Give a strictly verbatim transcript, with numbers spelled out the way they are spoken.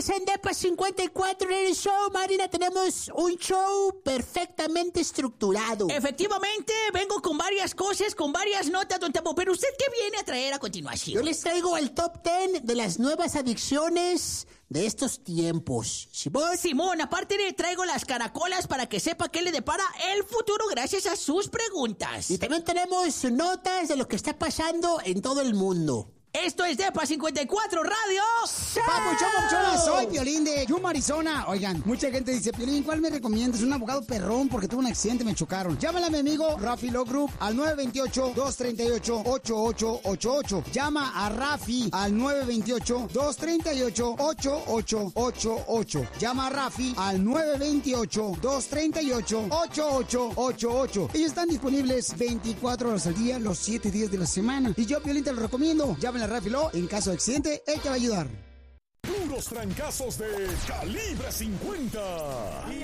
noches en Depa cincuenta y cuatro en el show, Marina. Tenemos un show perfectamente estructurado. Efectivamente, vengo con varias cosas, con varias notas, don Temo. Pero ¿usted qué viene a traer a continuación? Yo les traigo el top diez de las nuevas adicciones de estos tiempos. ¿Simón? Simón, aparte le traigo las caracolas para que sepa qué le depara el futuro gracias a sus preguntas. Y también tenemos notas de lo que está pasando en todo el mundo. Esto es Depa cincuenta y cuatro Radio. Papuchón, papuchona, soy Piolín de Yuma, Arizona. Oigan, mucha gente dice, Piolín, ¿cuál me recomiendas? Un abogado perrón porque tuve un accidente, me chocaron. Llámale a mi amigo Rafi Law Group al nueve dos ocho, dos tres ocho, ocho ocho ocho ocho. Llama a Rafi al nueve dos ocho, dos tres ocho, ocho ocho ocho ocho. Llama a Rafi al nueve dos ocho, dos tres ocho, ocho ocho ocho ocho. Ellos están disponibles veinticuatro horas al día, los siete días de la semana. Y yo, Piolín, te lo recomiendo. Llámale a Rafi Law, en caso de accidente, él te va a ayudar. Puros trancazos de Calibre cincuenta.